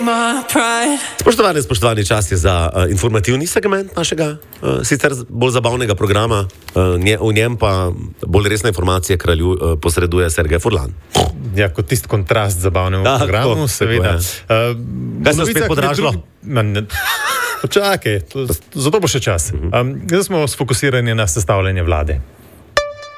Spoštovani, čas je za informativni segment našega sicer bolj zabavnega programa, v njem pa bolj resne informacije kralju posreduje Sergej Furlan. Ja, kot tisti kontrast zabavnemu programu, seveda. Kaj se je spet podražilo? Počakaj, zato bo še čas. Zdaj smo sfokusirani na sestavljanje vlade.